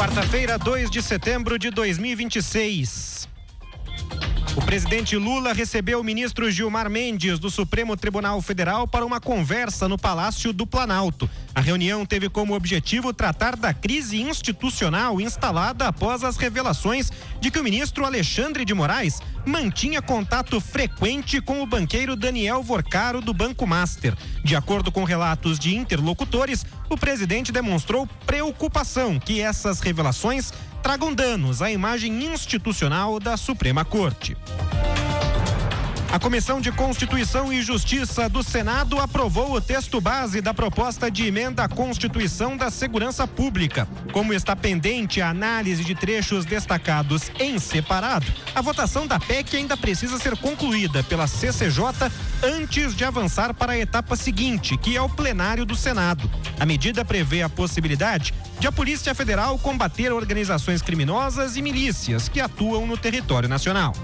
Quarta-feira, 2 de setembro de 2026. O presidente Lula recebeu o ministro Gilmar Mendes do Supremo Tribunal Federal para uma conversa no Palácio do Planalto. A reunião teve como objetivo tratar da crise institucional instalada após as revelações de que o ministro Alexandre de Moraes mantinha contato frequente com o banqueiro Daniel Vorcaro do Banco Master. De acordo com relatos de interlocutores, o presidente demonstrou preocupação que essas revelações tragam danos à imagem institucional da Suprema Corte. A Comissão de Constituição e Justiça do Senado aprovou o texto base da proposta de emenda à Constituição da Segurança Pública. Como está pendente a análise de trechos destacados em separado, a votação da PEC ainda precisa ser concluída pela CCJ antes de avançar para a etapa seguinte, que é o plenário do Senado. A medida prevê a possibilidade de a Polícia Federal combater organizações criminosas e milícias que atuam no território nacional.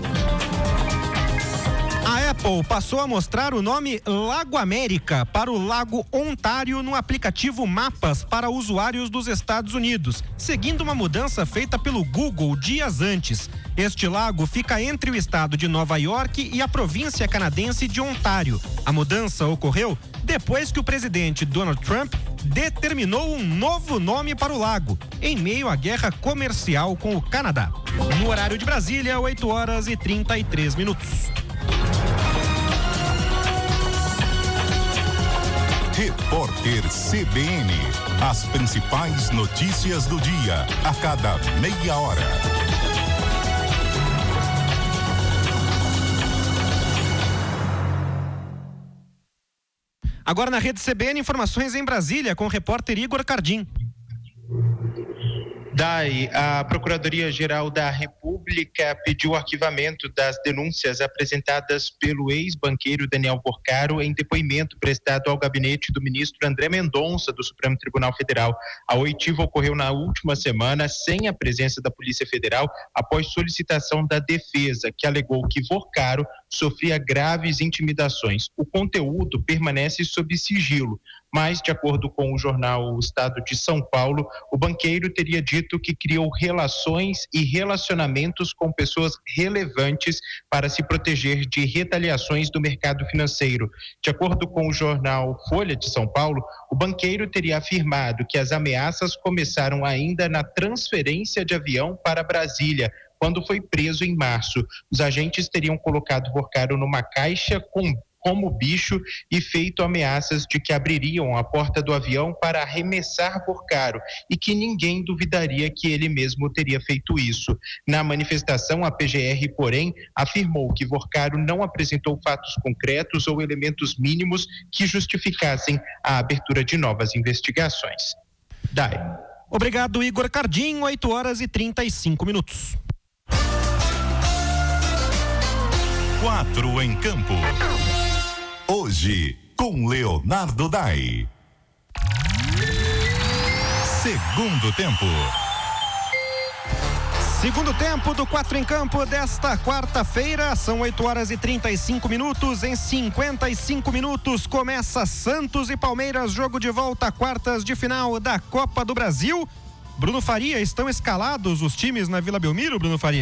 A Apple passou a mostrar o nome Lago América para o Lago Ontário no aplicativo Mapas para usuários dos Estados Unidos, seguindo uma mudança feita pelo Google dias antes. Este lago fica entre o estado de Nova York e a província canadense de Ontário. A mudança ocorreu depois que o presidente Donald Trump determinou um novo nome para o lago, em meio à guerra comercial com o Canadá. No horário de Brasília, 8h33. Repórter CBN. As principais notícias do dia, a cada meia hora. Agora na rede CBN, informações em Brasília com o repórter Igor Cardim. A Procuradoria-Geral da República pediu o arquivamento das denúncias apresentadas pelo ex-banqueiro Daniel Vorcaro em depoimento prestado ao gabinete do ministro André Mendonça do Supremo Tribunal Federal. A oitiva ocorreu na última semana sem a presença da Polícia Federal após solicitação da defesa, que alegou que Vorcaro sofria graves intimidações. O conteúdo permanece sob sigilo, mas, de acordo com o jornal O Estado de São Paulo, o banqueiro teria dito que criou relações e relacionamentos com pessoas relevantes para se proteger de retaliações do mercado financeiro. De acordo com o jornal Folha de São Paulo, o banqueiro teria afirmado que as ameaças começaram ainda na transferência de avião para Brasília, quando foi preso em março. Os agentes teriam colocado Vorcaro numa caixa como bicho e feito ameaças de que abririam a porta do avião para arremessar Vorcaro e que ninguém duvidaria que ele mesmo teria feito isso. Na manifestação, a PGR, porém, afirmou que Vorcaro não apresentou fatos concretos ou elementos mínimos que justificassem a abertura de novas investigações. Obrigado, Igor Cardim, 8h35. 4 em campo. Hoje, com Leonardo Dai. Segundo tempo. Segundo tempo do 4 em campo desta quarta-feira, são 8h35. Em 55 minutos começa Santos e Palmeiras, jogo de volta a quartas de final da Copa do Brasil. Bruno Faria, estão escalados os times na Vila Belmiro, Bruno Faria?